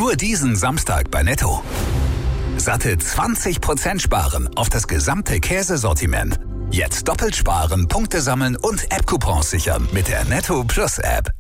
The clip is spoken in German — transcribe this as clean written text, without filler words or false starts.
Nur diesen Samstag bei Netto. Satte 20% sparen auf das gesamte Käsesortiment. Jetzt doppelt sparen, Punkte sammeln und App-Coupons sichern mit der Netto Plus App.